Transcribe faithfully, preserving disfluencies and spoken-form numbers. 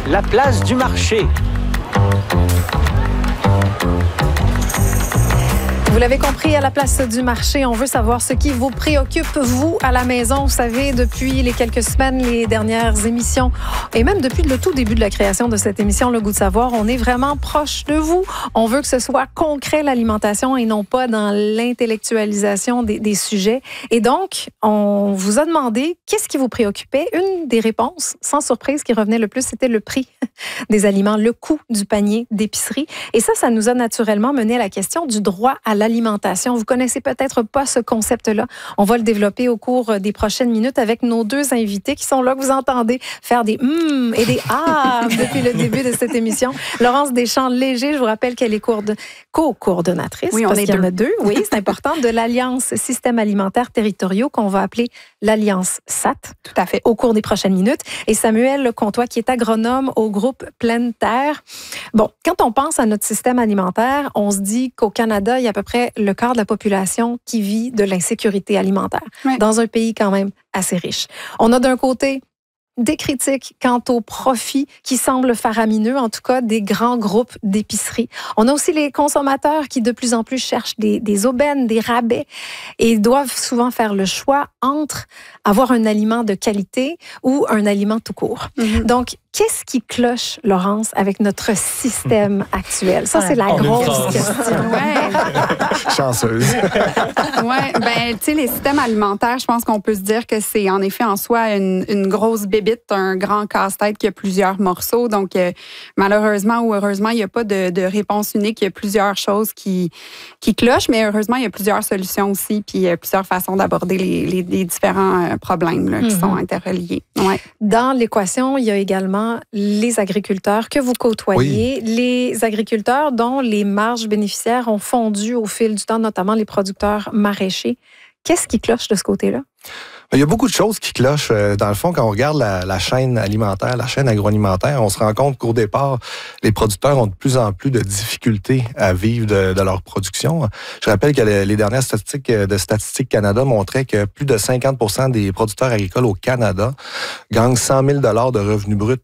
la place du marché. Vous l'avez compris, à la place du marché, on veut savoir ce qui vous préoccupe, vous, à la maison. Vous savez, depuis les quelques semaines, les dernières émissions, et même depuis le tout début de la création de cette émission, Le Goût de savoir, on est vraiment proche de vous. On veut que ce soit concret, l'alimentation, et non pas dans l'intellectualisation des, des sujets. Et donc, on vous a demandé qu'est-ce qui vous préoccupait. Une des réponses, sans surprise, qui revenait le plus, c'était le prix des aliments, le coût du panier d'épicerie. Et ça, ça nous a naturellement mené à la question du droit à l'alimentation. L'alimentation. Vous connaissez peut-être pas ce concept-là. On va le développer au cours des prochaines minutes avec nos deux invités qui sont là, que vous entendez faire des hum et des ah depuis le début de cette émission. Laurence Deschamps-Léger, je vous rappelle qu'elle est coord- co-coordonnatrice. Oui, on parce est qu'il y en deux. a deux. Oui, c'est important, de l'Alliance Systèmes alimentaires territoriaux qu'on va appeler l'Alliance S A T. Tout à fait. Au cours des prochaines minutes. Et Samuel Comtois, qui est agronome au groupe Pleine Terre. Bon, quand on pense à notre système alimentaire, on se dit qu'au Canada, il y a à peu près le quart de la population qui vit de l'insécurité alimentaire, oui. dans un pays quand même assez riche. On a d'un côté des critiques quant aux profits qui semblent faramineux, en tout cas des grands groupes d'épicerie. On a aussi les consommateurs qui de plus en plus cherchent des, des aubaines, des rabais, et doivent souvent faire le choix entre avoir un aliment de qualité ou un aliment tout court. Mm-hmm. Donc, qu'est-ce qui cloche, Laurence, avec notre système actuel? Ça, c'est la en grosse question. Ouais. Chanceuse. Oui, ben, tu sais, les systèmes alimentaires, je pense qu'on peut se dire que c'est en effet en soi une, une grosse bébite, un grand casse-tête qui a plusieurs morceaux. Donc, euh, malheureusement ou heureusement, il n'y a pas de, de réponse unique. Il y a plusieurs choses qui, qui clochent, mais heureusement, il y a plusieurs solutions aussi, puis il y a plusieurs façons d'aborder les, les, les différents problèmes là, qui mm-hmm. sont interreliés. Ouais. Dans l'équation, il y a également les agriculteurs que vous côtoyez, oui. les agriculteurs dont les marges bénéficiaires ont fondu au fil du temps, notamment les producteurs maraîchers. Qu'est-ce qui cloche de ce côté-là? Il y a beaucoup de choses qui clochent. Dans le fond, quand on regarde la, la chaîne alimentaire, la chaîne agroalimentaire, on se rend compte qu'au départ, les producteurs ont de plus en plus de difficultés à vivre de, de leur production. Je rappelle que les, les dernières statistiques de Statistique Canada montraient que plus de cinquante pour cent des producteurs agricoles au Canada gagnent cent mille dollars de revenus bruts